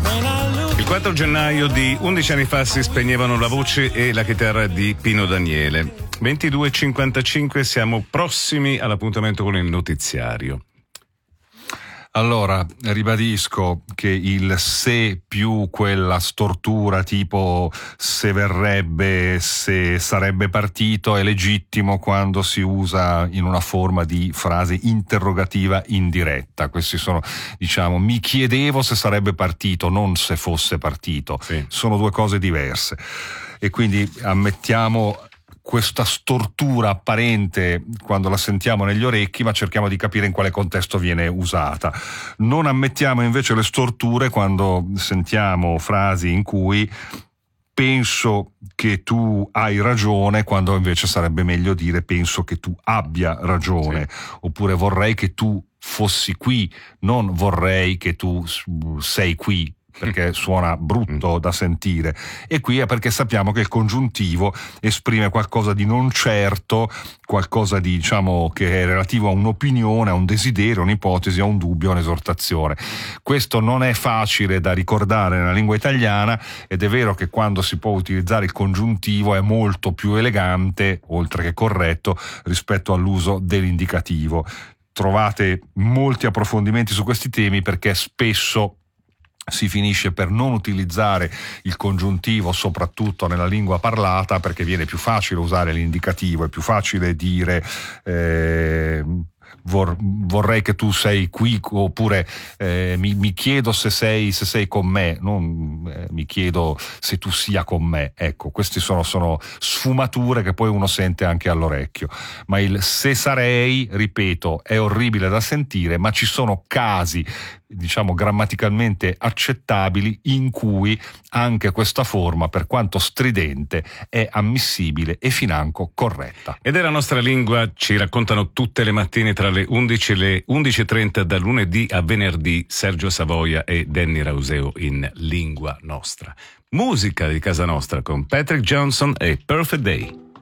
Il 4 gennaio di 11 anni fa si spegnevano la voce e la chitarra di Pino Daniele. 22:55, siamo prossimi all'appuntamento con il notiziario. Allora, ribadisco che il se più quella stortura tipo se verrebbe, se sarebbe partito è legittimo quando si usa in una forma di frase interrogativa indiretta. Questi sono, diciamo, mi chiedevo se sarebbe partito, non se fosse partito. Sì. Sono due cose diverse. E quindi ammettiamo questa stortura apparente quando la sentiamo negli orecchi, ma cerchiamo di capire in quale contesto viene usata. Non ammettiamo invece le storture quando sentiamo frasi in cui penso che tu hai ragione, quando invece sarebbe meglio dire penso che tu abbia ragione, sì. Oppure vorrei che tu fossi qui, non vorrei che tu sei qui, perché suona brutto da sentire. E qui è perché sappiamo che il congiuntivo esprime qualcosa di non certo, qualcosa di, diciamo, che è relativo a un'opinione, a un desiderio, un'ipotesi, a un dubbio, a un'esortazione. Questo non è facile da ricordare nella lingua italiana, ed è vero che quando si può utilizzare il congiuntivo è molto più elegante, oltre che corretto, rispetto all'uso dell'indicativo. Trovate molti approfondimenti su questi temi perché spesso si finisce per non utilizzare il congiuntivo, soprattutto nella lingua parlata, perché viene più facile usare l'indicativo, è più facile dire vorrei che tu sei qui, oppure mi chiedo se sei con me, non mi chiedo se tu sia con me. Ecco, queste sono sfumature che poi uno sente anche all'orecchio. Ma il se sarei, ripeto, è orribile da sentire, ma ci sono casi, diciamo, grammaticalmente accettabili in cui anche questa forma, per quanto stridente, è ammissibile e financo corretta. Ed è la nostra lingua, ci raccontano tutte le mattine tra le 11 e le 11:30 da lunedì a venerdì Sergio Savoia e Danny Rauseo in Lingua Nostra. Musica di casa nostra con Patrick Johnson e Perfect Day.